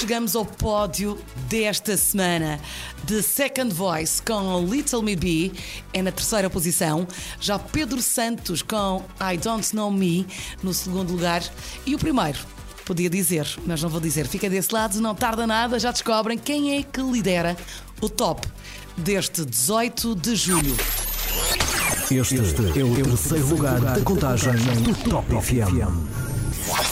chegamos ao pódio desta semana. The Second Voice com Little Me Be é na terceira posição. Já Pedro Santos com I Don't Know Me no segundo lugar. E o primeiro, podia dizer, mas não vou dizer. Fica desse lado, não tarda nada, já descobrem quem é que lidera o top deste 18 de julho. Este é o terceiro lugar da contagem do Top FM.